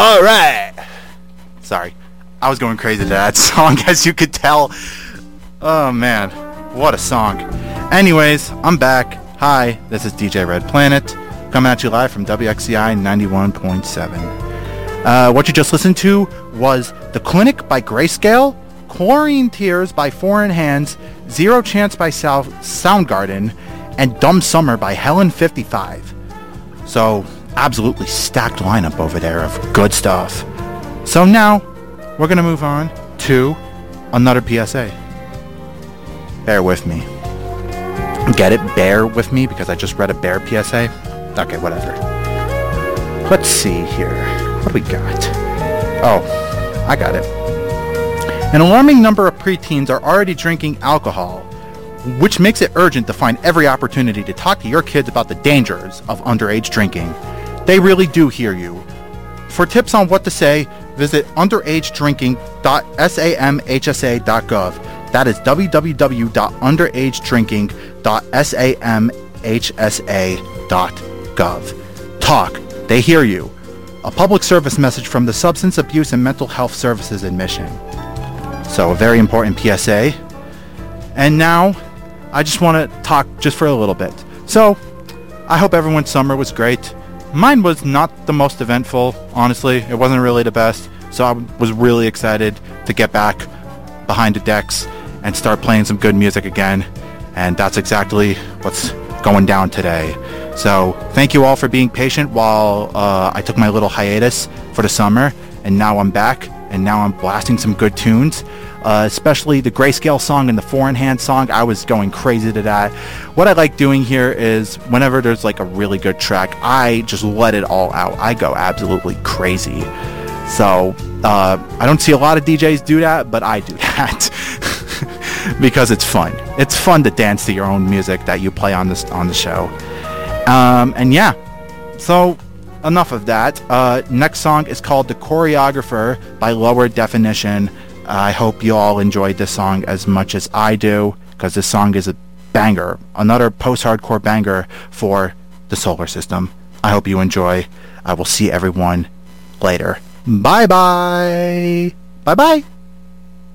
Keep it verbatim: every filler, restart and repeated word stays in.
All right. Sorry. I was going crazy to that song, as you could tell. Oh, man. What a song. Anyways, I'm back. Hi, this is D J Red Planet, coming at you live from W X C I ninety-one point seven. Uh, what you just listened to was The Clinic by Grayscale, Chlorine Tears by Foreign Hands, Zero Chance by South Soundgarden, and Dumb Summer by Helen fifty-five. So, absolutely stacked lineup over there of good stuff. So now, we're going to move on to another P S A. Bear with me. Get it? Bear with me because I just read a bear P S A? Okay, whatever. Let's see here. What do we got? Oh, I got it. An alarming number of preteens are already drinking alcohol, which makes it urgent to find every opportunity to talk to your kids about the dangers of underage drinking. They really do hear you. For tips on what to say, visit underage drinking dot samhsa dot gov. That is w w w dot underage drinking dot samhsa dot gov. Talk. They hear you. A public service message from the Substance Abuse and Mental Health Services Admission. So, a very important P S A. And now, I just want to talk just for a little bit. So, I hope everyone's summer was great. Mine was not the most eventful, honestly. It wasn't really the best. So I was really excited to get back behind the decks and start playing some good music again. And that's exactly what's going down today. So thank you all for being patient while uh, I took my little hiatus for the summer. And now I'm back. And now I'm blasting some good tunes. Uh, especially the Grayscale song and the Foreign Hand song. I was going crazy to that. What I like doing here is whenever there's like a really good track, I just let it all out. I go absolutely crazy. So uh, I don't see a lot of D Js do that, but I do that because it's fun. It's fun to dance to your own music that you play on this on the show. Um, and yeah, so enough of that. Uh, next song is called The Choreographer by Lower Definition. I hope you all enjoyed this song as much as I do, because this song is a banger. Another post-hardcore banger for the solar system. I hope you enjoy. I will see everyone later. Bye-bye. Bye-bye.